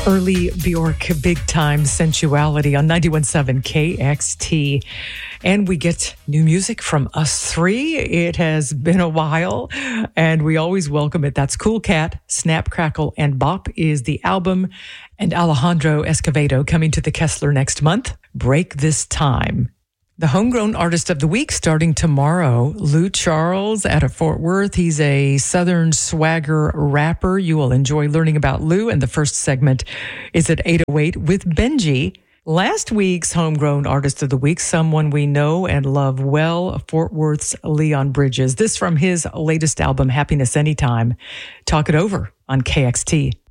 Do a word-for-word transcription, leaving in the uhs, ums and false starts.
Early Bjork, Big Time Sensuality on ninety-one point seven K X T. And we get new music from us three. It has been a while, and we always welcome it. That's Cool Cat, Snap, Crackle, and Bop is the album, and Alejandro Escovedo coming to the Kessler next month. Break This Time. The Homegrown Artist of the Week starting tomorrow, Lou Charles out of Fort Worth. He's a Southern swagger rapper. You will enjoy learning about Lou, and the first segment is at eight oh eight with Benji. Last week's Homegrown Artist of the Week, someone we know and love well, Fort Worth's Leon Bridges. This from his latest album, Happiness Anytime. Talk it over on K X T.